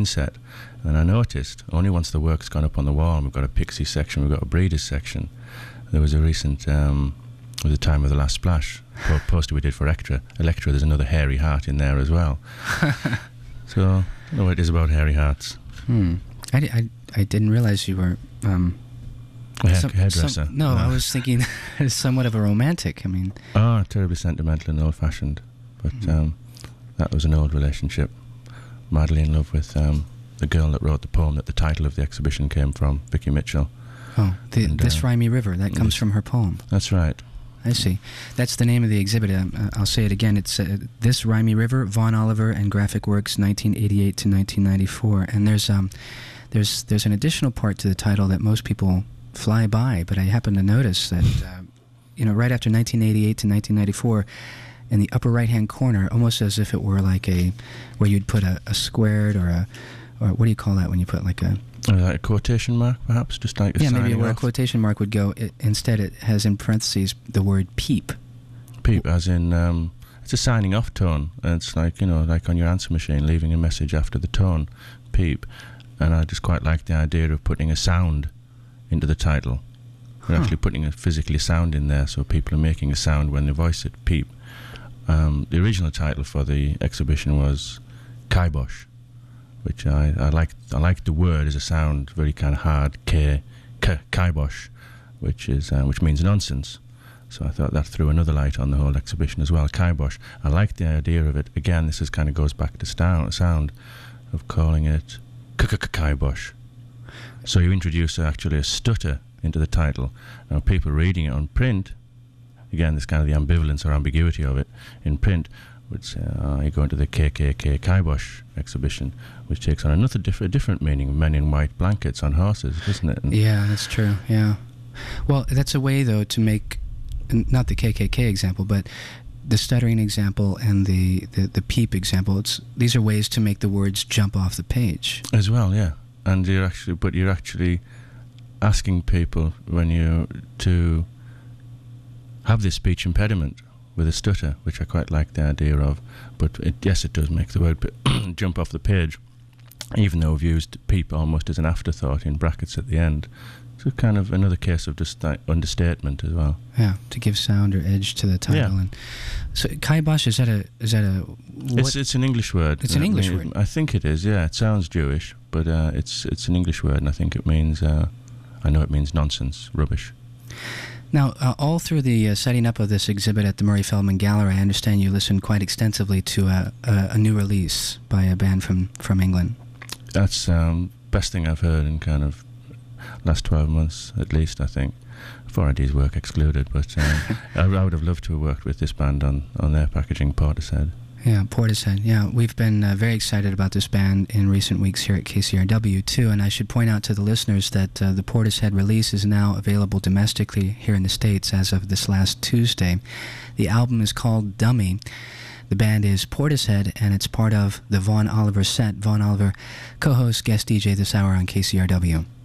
inset. And I noticed, only once the work's gone up on the wall, and we've got a Pixies section, we've got a Breeders section. There was a recent, at the time of the last splash, poster we did for Electra, there's another hairy heart in there as well. So, I don't know what it is about hairy hearts. I didn't realize you were... hairdresser. I was thinking somewhat of a romantic. I mean... Oh, terribly sentimental and old-fashioned. But that was an old relationship. Madly in love with the girl that wrote the poem that the title of the exhibition came from, Vicky Mitchell. Oh, This Rhymy River, that comes from her poem. That's right. I see. That's the name of the exhibit. I'll say it again. It's This Rhymy River, Vaughan Oliver and Graphic Works, 1988 to 1994. And there's an additional part to the title that most people fly by, but I happen to notice that, right after 1988 to 1994, in the upper right-hand corner, almost as if it were like where you'd put a squared or what do you call that when you put like a... Like a quotation mark, perhaps? Just like maybe where a quotation mark would go. Instead, it has in parentheses the word peep. Peep, as in, it's a signing off tone. And it's like, like on your answer machine, leaving a message after the tone, peep. And I just quite like the idea of putting a sound into the title. We're actually putting a physically sound in there, so people are making a sound when they voice it, peep. The original title for the exhibition was Kibosh, which I like the word as a sound, very kind of hard, kibosh, which means nonsense. So I thought that threw another light on the whole exhibition as well, kibosh. I like the idea of it. Again, this kind of goes back to sound of calling it kibosh. So you introduce actually a stutter into the title. Now people reading it on print, again, this kind of the ambivalence or ambiguity of it in print, would say, you go into the KKK Kibosh exhibition, which takes on another different meaning, men in white blankets on horses, isn't it? Yeah, that's true, yeah. Well, that's a way, though, to make, not the KKK example, but the stuttering example and the peep example, these are ways to make the words jump off the page. As well, yeah. And you're actually asking people to have this speech impediment with a stutter, which I quite like the idea of. But it does make the word jump off the page, even though we've used peep almost as an afterthought in brackets at the end. So kind of another case of just like understatement as well. Yeah, to give sound or edge to the title. Yeah. And so kibosh, is that a it's an English word. It's an English word. I think it is. Yeah, it sounds Jewish, but it's an English word, and I think it means I know it means nonsense, rubbish. Now, all through the setting up of this exhibit at the Murray Feldman Gallery, I understand you listened quite extensively to a new release by a band from England. That's best thing I've heard in kind of last 12 months, at least, I think. 4ID's work excluded, but I would have loved to have worked with this band on their packaging, Portishead. Yeah, Portishead. Yeah, we've been very excited about this band in recent weeks here at KCRW, too, and I should point out to the listeners that the Portishead release is now available domestically here in the States as of this last Tuesday. The album is called Dummy. The band is Portishead, and it's part of the Vaughan Oliver set. Vaughan Oliver, co-host, guest DJ this hour on KCRW.